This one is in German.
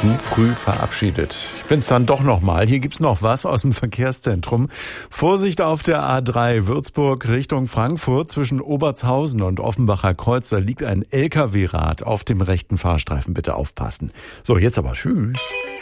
zu früh verabschiedet. Ich bin's dann doch nochmal. Hier gibt's noch was aus dem Verkehrszentrum. Vorsicht auf der A3 Würzburg Richtung Frankfurt zwischen Obertshausen und Offenbacher Kreuz. Da liegt ein LKW-Rad auf dem rechten Fahrstreifen. Bitte aufpassen. So, jetzt aber tschüss.